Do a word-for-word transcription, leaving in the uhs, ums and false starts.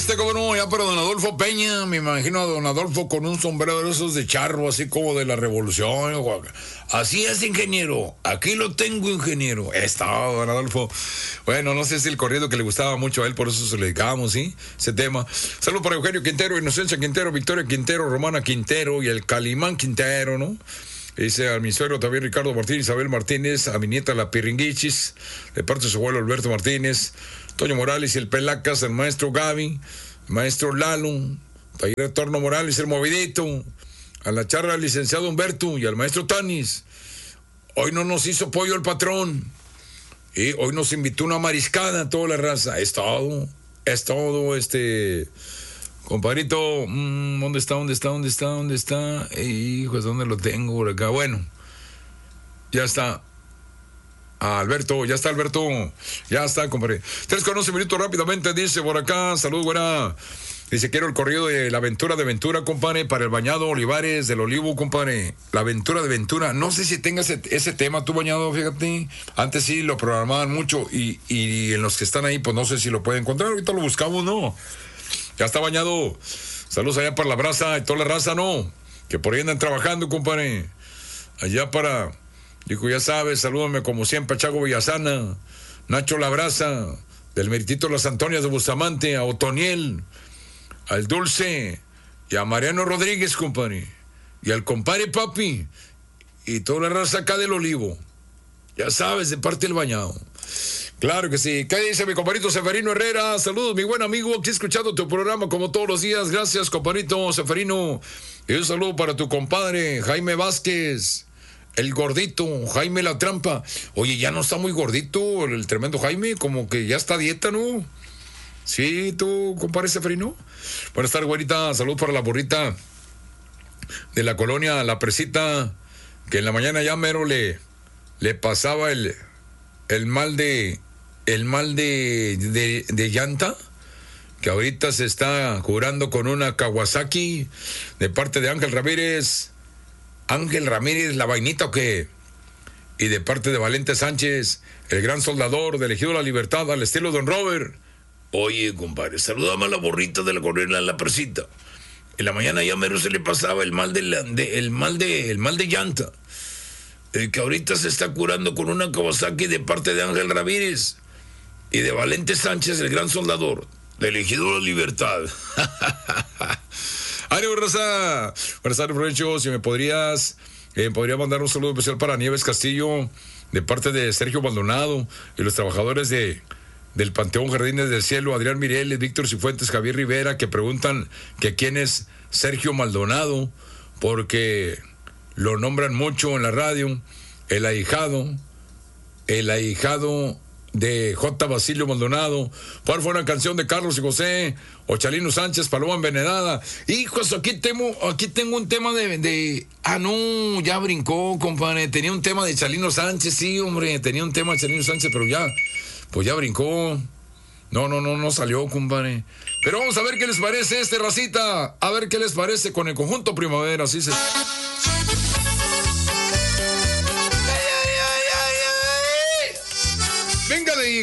este, como no, ya para don Adolfo Peña, me imagino a don Adolfo con un sombrero de esos de charro, así como de la revolución. Así es, ingeniero, aquí lo tengo, ingeniero. Está, don Adolfo. Bueno, no sé si el corrido que le gustaba mucho a él, por eso se le dedicábamos, ¿sí? Ese tema. Saludos para Eugenio Quintero, Inocencia Quintero, Victoria Quintero, Romana Quintero y el Calimán Quintero, ¿no? Dice a mi suegro también Ricardo Martínez, Isabel Martínez, a mi nieta la Piringuichis, de parte de su abuelo Alberto Martínez, Toño Morales y el Pelacas, el maestro Gaby, el maestro Lalo, taller Torno Morales, el Movidito, a la charla al licenciado Humberto y al maestro Tanis. Hoy no nos hizo pollo el patrón, y hoy nos invitó una mariscada a toda la raza. Es todo, es todo, este... Compadrito, mmm, ¿dónde está? ¿Dónde está? ¿Dónde está? ¿Dónde está? Hijos, ¿dónde lo tengo por acá? Bueno, ya está. Ah, Alberto, ya está Alberto. Ya está, compadre. Tres con once minutos rápidamente, dice por acá. Salud, buena. Dice, quiero el corrido de la aventura de Ventura, compadre, para el bañado Olivares del Olivo, compadre. La aventura de Ventura. No sé si tengas ese, ese tema, tu bañado, fíjate. Antes sí lo programaban mucho y, y en los que están ahí, pues no sé si lo pueden encontrar. Ahorita lo buscamos, ¿no? Ya está bañado. Saludos allá para la brasa y toda la raza, ¿no? Que por ahí andan trabajando, compadre. Allá para... Dijo, ya sabes, salúdame como siempre a Chago Villasana, Nacho Labraza, del Meritito Las Antonias de Bustamante, a Otoniel, al Dulce y a Mariano Rodríguez, compadre. Y al compadre Papi y toda la raza acá del Olivo. Ya sabes, de parte del bañado. Claro que sí. ¿Qué dice mi compadrito Seferino Herrera? Saludos, mi buen amigo, aquí escuchando tu programa como todos los días. Gracias, compadrito Seferino. Y un saludo para tu compadre Jaime Vázquez, el gordito, Jaime La Trampa. Oye, ya no está muy gordito el tremendo Jaime, como que ya está a dieta, ¿no? Sí, tú, compadre Seferino. Buenas tardes, güerita. Salud para la burrita de la colonia La Presita, que en la mañana ya mero le, le pasaba el, el mal de... el mal de, de, de llanta, que ahorita se está curando con una Kawasaki, de parte de Ángel Ramírez. Ángel Ramírez, la vainita o qué, y de parte de Valente Sánchez, el gran soldador del Ejido de la Libertad, al estilo Don Robert. Oye, compadre, saludame a la borrita de la colonia La Presita. En la mañana ya mero se le pasaba el mal de, la, de el mal de el mal de llanta, el que ahorita se está curando con una Kawasaki de parte de Ángel Ramírez y de Valente Sánchez, el gran soldador del Ejido de la Libertad. ¡Ánimo, raza! Buenas tardes, Florencio. Si me podrías, eh, podría mandar un saludo especial para Nieves Castillo, de parte de Sergio Maldonado y los trabajadores de del Panteón Jardines del Cielo, Adrián Mireles, Víctor Cifuentes, Javier Rivera, que preguntan que quién es Sergio Maldonado, porque lo nombran mucho en la radio, el ahijado, el ahijado de J. Basilio Maldonado. ¿Cuál fue una canción de Carlos y José o Chalino Sánchez, Paloma Envenenada? Hijos, aquí tengo, aquí tengo un tema de, de... Ah, no, ya brincó, compadre. Tenía un tema de Chalino Sánchez, sí, hombre. Tenía un tema de Chalino Sánchez, pero ya, pues ya brincó. No, no, no, no salió, compadre. Pero vamos a ver qué les parece este, racita. A ver qué les parece con el conjunto Primavera, así se...